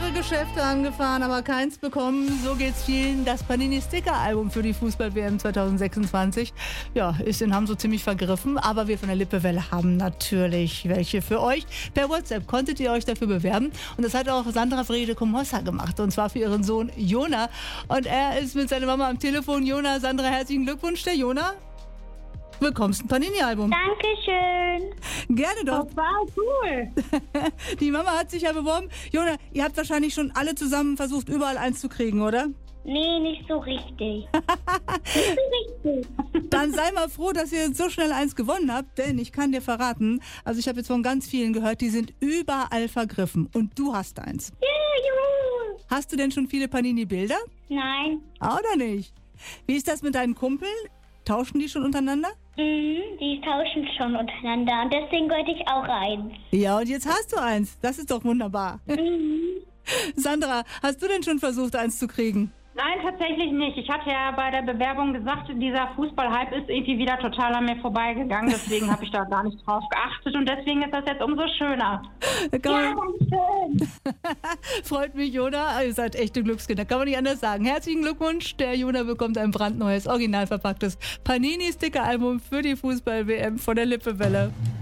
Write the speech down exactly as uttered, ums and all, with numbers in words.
mehrere Geschäfte angefahren, aber keins bekommen. So geht's vielen. Das Panini-Sticker-Album für die Fußball-W M zwanzig sechsundzwanzig ja, ist in Hamm so ziemlich vergriffen. Aber wir von der Lippewelle haben natürlich welche für euch. Per WhatsApp konntet ihr euch dafür bewerben. Und das hat auch Sandra Frede-Komossa gemacht. Und zwar für ihren Sohn Jona. Und er ist mit seiner Mama am Telefon. Jona, Sandra, herzlichen Glückwunsch. Der Jona, du bekommst ein Panini-Album. Dankeschön. Gerne doch. Das war cool. Die Mama hat sich ja beworben. Jona, ihr habt wahrscheinlich schon alle zusammen versucht, überall eins zu kriegen, oder? Nee, nicht so richtig. Nicht so richtig. Dann sei mal froh, dass ihr so schnell eins gewonnen habt, denn ich kann dir verraten, also ich habe jetzt von ganz vielen gehört, die sind überall vergriffen und du hast eins. Ja, juhu. Hast du denn schon viele Panini-Bilder? Nein. Ah, oder nicht? Wie ist das mit deinen Kumpeln? Tauschen die schon untereinander? Mhm, die tauschen schon untereinander und deswegen wollte ich auch eins. Ja, und jetzt hast du eins. Das ist doch wunderbar. Mhm. Sandra, hast du denn schon versucht, eins zu kriegen? Nein, tatsächlich nicht. Ich hatte ja bei der Bewerbung gesagt, dieser Fußballhype ist irgendwie wieder total an mir vorbeigegangen. Deswegen habe ich da gar nicht drauf geachtet und deswegen ist das jetzt umso schöner. Da kann Ja, man, schön. freut mich, Jona. Ihr seid echte Glückskinder. Kann man nicht anders sagen. Herzlichen Glückwunsch. Der Jona bekommt ein brandneues, original verpacktes Panini-Sticker-Album für die Fußball-W M von der Lippewelle.